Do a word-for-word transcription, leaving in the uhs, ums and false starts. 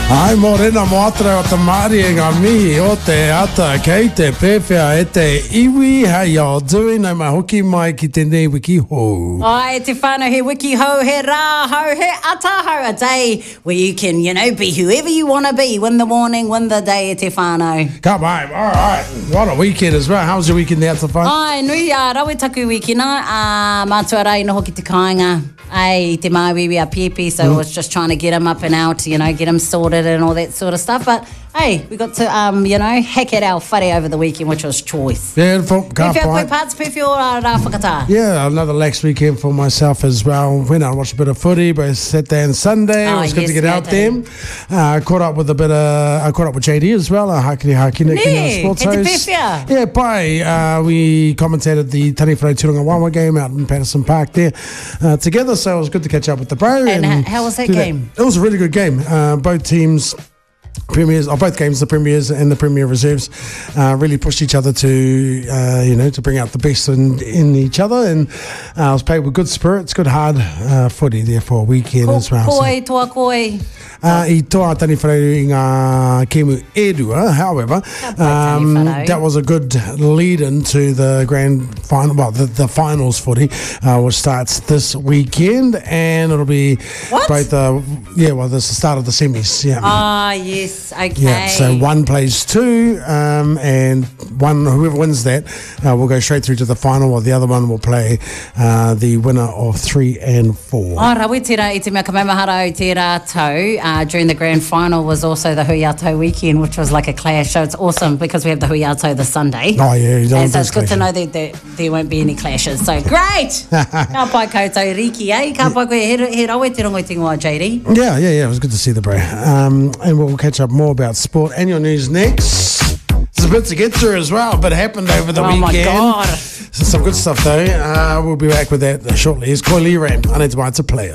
Ai morena moatra o te mari e ngā mihi o te ata kei te pewhia e te iwi. How y'all doing? Nau mai hoki mai ki tēnei wiki hou. Ai, te whānau he wiki hou, he rā hou, he ata hou. A day where you can, you know, be whoever you want to be. Win the morning, win the day, e te whānau. Ka mai, all right. What a weekend as well. How was your weekend there, te whai? Ai, nui a rawe taku wikina. A mātua rai no hoki te kāinga. Ai, te māwiwi a Pepe, so mm. I was just trying to get him up and out, you know, get him sorted and all that sort of stuff. But hey, we got to, um, you know, hack at our whare over the weekend, which was choice. Beautiful. Ka Pewhia koe pai. parts, pewhia o rā whakatā. Yeah, another lax weekend for myself as well. Went out and watched a bit of footy, both Saturday and Sunday. Oh, it was good yes, to get out Saturday. there. Uh, caught up with a bit of, I caught up with J D as well, a Hakiri Hakina Nee, sports he te host. pewhia. Yeah, pai. Uh, we commentated the Taniwhare Turanga Wawa game out in Patterson Park there uh, together, so it was good to catch up with the bro. And, and how was that do game? It was a really good game. Uh, both teams... Premiers, or both games, the Premiers and the Premier Reserves, uh, really pushed each other to, uh, you know, to bring out the best in, in each other, and uh, I was played with good spirits, good hard uh, footy there for a weekend Ko, as well. Koi, toa koi. Uh, I toa Taniwhare i ngā kemu e rua, however, um, that was a good lead into the grand final, well, the, the finals footy, uh, which starts this weekend, and it'll be What? both, uh, yeah, well, this is the start of the semis, yeah. Ah, yes, okay. Yeah, so one plays two, um, and one whoever wins that uh, will go straight through to the final, while the other one will play uh, the winner of three and four. Oh, rawe tērā i te mea ka maimahara o te rātou. Uh, during the grand final was also the Hui Ato weekend, which was like a clash. So it's awesome because we have the Hui Ato this Sunday. Oh, yeah. You don't and so it's good clash. to know that, that there won't be any clashes. So great! Ka pai koutou riki, eh? Ka pai koe he, he rawe te rongo i te ngoa, J D. Yeah, yeah, yeah. It was good to see the bro. Um, and we'll catch up more about sport and your news next. There's a bit to get through as well, but it happened over the Oh weekend. my God. Some good stuff though. Uh, we'll be back with that shortly. It's Koi Lee Ram. I need to buy to play it.